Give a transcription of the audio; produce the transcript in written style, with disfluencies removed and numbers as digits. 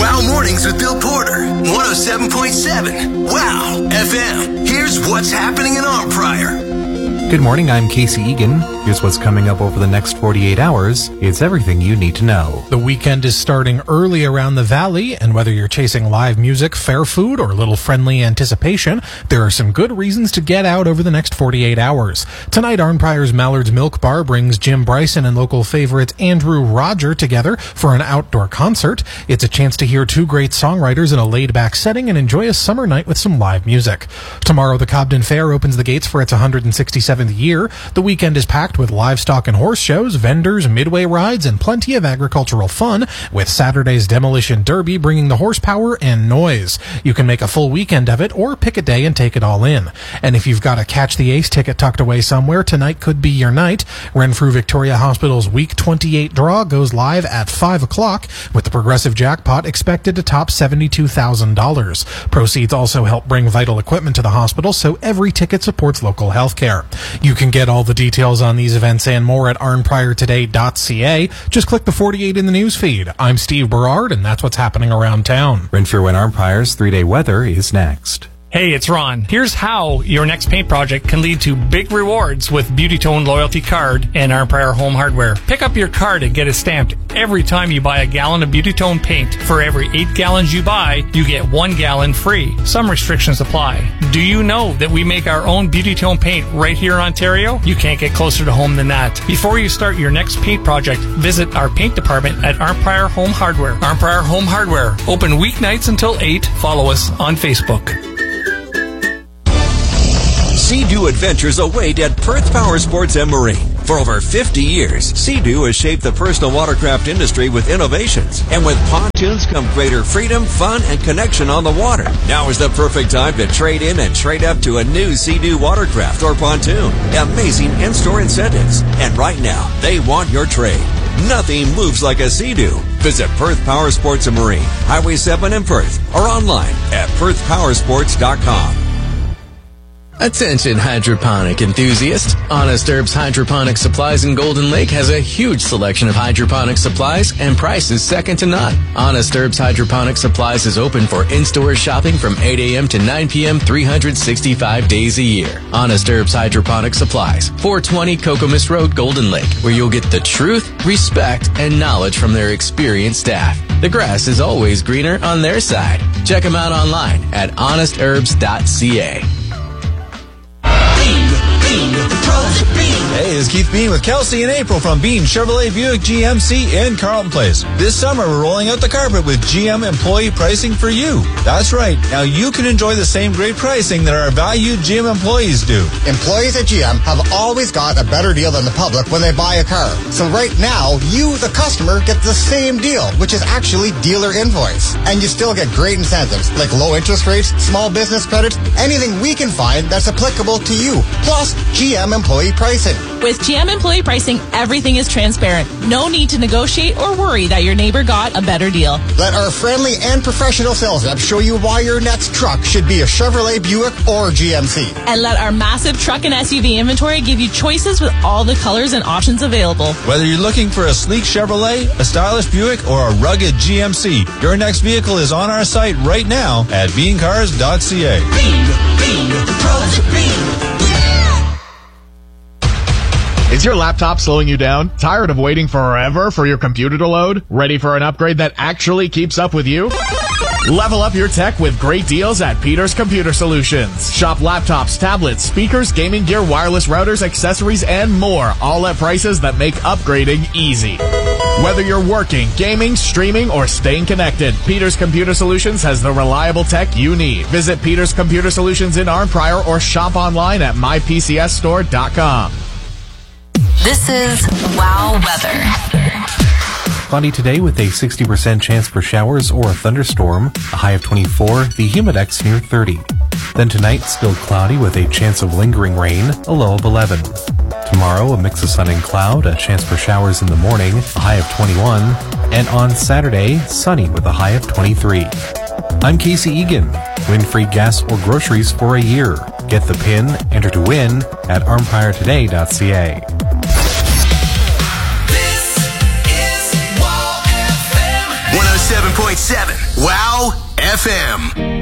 Wow Mornings with Bill Porter, 107.7. Wow FM. Here's what's happening in Arm Prior. Good morning, I'm Casey Egan. Here's what's coming up over the next 48 hours. It's everything you need to know. The weekend is starting early around the valley, and whether you're chasing live music, fair food, or little friendly anticipation, there are some good reasons to get out over the next 48 hours. Tonight, Arnprior's Mallard's Milk Bar brings Jim Bryson and local favorite Andrew Roger together for an outdoor concert. It's a chance to hear two great songwriters in a laid-back setting and enjoy a summer night with some live music. Tomorrow, the Cobden Fair opens the gates for its 167th year. The weekend is packed with livestock and horse shows, vendors, midway rides, and plenty of agricultural fun, with Saturday's Demolition Derby bringing the horsepower and noise. You can make a full weekend of it or pick a day and take it all in. And if you've got a Catch the Ace ticket tucked away somewhere, tonight could be your night. Renfrew Victoria Hospital's Week 28 draw goes live at 5 o'clock, with the progressive jackpot expected to top $72,000. Proceeds also help bring vital equipment to the hospital, so every ticket supports local health care. You can get all the details on these events and more at arnpriortoday.ca. Just click the 48 in the news feed. I'm Steve Berard, and that's what's happening around town. Renfrew and Arnprior's 3-day weather is next. Hey, it's Ron. Here's how your next paint project can lead to big rewards with Beauty Tone Loyalty Card and Arnprior Home Hardware. Pick up your card and get it stamped every time you buy a gallon of Beauty Tone paint. For every 8 gallons you buy, you get 1 gallon free. Some restrictions apply. Do you know that we make our own Beauty Tone paint right here in Ontario? You can't get closer to home than that. Before you start your next paint project, visit our paint department at Arnprior Home Hardware. Arnprior Home Hardware. Open weeknights until 8. Follow us on Facebook. Sea-Doo adventures await at Perth Power Sports and Marine. For over 50 years, Sea-Doo has shaped the personal watercraft industry with innovations. And with pontoons come greater freedom, fun, and connection on the water. Now is the perfect time to trade in and trade up to a new Sea-Doo watercraft or pontoon. Amazing in-store incentives. And right now, they want your trade. Nothing moves like a Sea-Doo. Visit Perth Power Sports and Marine, Highway 7 in Perth, or online at perthpowersports.com. Attention hydroponic enthusiasts. Honest Herbs Hydroponic Supplies in Golden Lake has a huge selection of hydroponic supplies and prices second to none. Honest Herbs Hydroponic Supplies is open for in-store shopping from 8 a.m. to 9 p.m. 365 days a year. Honest Herbs Hydroponic Supplies, 420 Cocomus Road, Golden Lake, where you'll get the truth, respect, and knowledge from their experienced staff. The grass is always greener on their side. Check them out online at honestherbs.ca. Hey, it's Keith Bean with Kelsey and April from Bean Chevrolet Buick GMC in Carlton Place. This summer, we're rolling out the carpet with GM employee pricing for you. That's right. Now you can enjoy the same great pricing that our valued GM employees do. Employees at GM have always got a better deal than the public when they buy a car. So right now, you, the customer, get the same deal, which is actually dealer invoice. And you still get great incentives, like low interest rates, small business credits, anything we can find that's applicable to you. Plus, GM employee pricing. With GM employee pricing, everything is transparent. No need to negotiate or worry that your neighbor got a better deal. Let our friendly and professional sales reps show you why your next truck should be a Chevrolet, Buick, or GMC. And let our massive truck and SUV inventory give you choices with all the colors and options available. Whether you're looking for a sleek Chevrolet, a stylish Buick, or a rugged GMC, your next vehicle is on our site right now at beancars.ca. Bean, the pros of Bean. Is your laptop slowing you down? Tired of waiting forever for your computer to load? Ready for an upgrade that actually keeps up with you? Level up your tech with great deals at Peters Computer Solutions. Shop laptops, tablets, speakers, gaming gear, wireless routers, accessories, and more, all at prices that make upgrading easy. Whether you're working, gaming, streaming, or staying connected, Peters Computer Solutions has the reliable tech you need. Visit Peters Computer Solutions in Arnprior or shop online at mypcsstore.com. This is Wow Weather. Cloudy today with a 60% chance for showers or a thunderstorm, a high of 24, the humidex near 30. Then tonight, still cloudy with a chance of lingering rain, a low of 11. Tomorrow, a mix of sun and cloud, a chance for showers in the morning, a high of 21. And on Saturday, sunny with a high of 23. I'm Casey Egan. Win free gas or groceries for a year. Get the PIN, enter to win at arnpriortoday.ca. This is Wow FM 107.7. 107.7 Wow FM.